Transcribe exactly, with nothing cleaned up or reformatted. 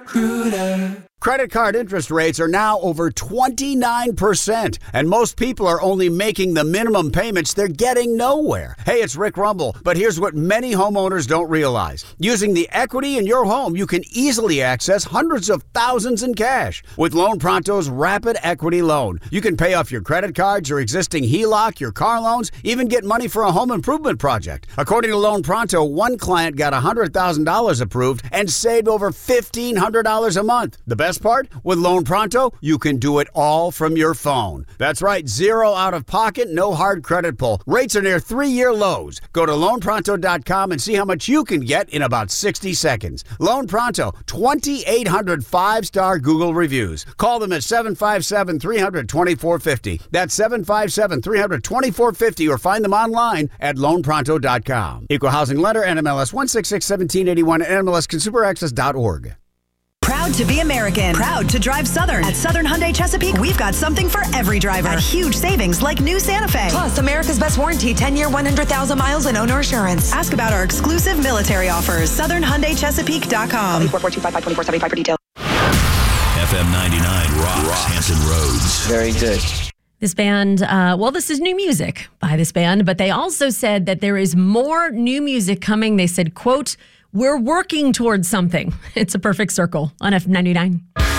ZipRecruiter. Credit card interest rates are now over twenty-nine percent, and most people are only making the minimum payments. They're getting nowhere. Hey, it's Rick Rumble, but here's what many homeowners don't realize. Using the equity in your home, you can easily access hundreds of thousands in cash. With Loan Pronto's Rapid Equity Loan, you can pay off your credit cards, your existing H E L O C, your car loans, even get money for a home improvement project. According to Loan Pronto, one client got one hundred thousand dollars approved and saved over fifteen hundred dollars a month. The best part? With Loan Pronto, you can do it all from your phone. That's right, zero out of pocket, no hard credit pull. Rates are near three-year lows. Go to loan pronto dot com and see how much you can get in about sixty seconds. Loan Pronto, twenty-eight hundred five-star Google reviews. Call them at seven five seven, three hundred, twenty-four fifty. That's seven five seven, three hundred, twenty-four fifty, or find them online at loan pronto dot com. Equal housing lender, N M L S one six six, one seven eight one, N M L S consumer access dot org. Proud to be American. Proud to drive Southern. At Southern Hyundai Chesapeake, we've got something for every driver. At huge savings like new Santa Fe. Plus, America's best warranty, ten-year, one hundred thousand miles and owner assurance. Ask about our exclusive military offers. Southern Hyundai Chesapeake dot com. four four two five, five two four seven five for details. F M ninety-nine rocks, rocks Hampton Roads. Very good. This band, uh, well, this is new music by this band, but they also said that there is more new music coming. They said, quote, "We're working towards something." It's a perfect circle on F M ninety-nine.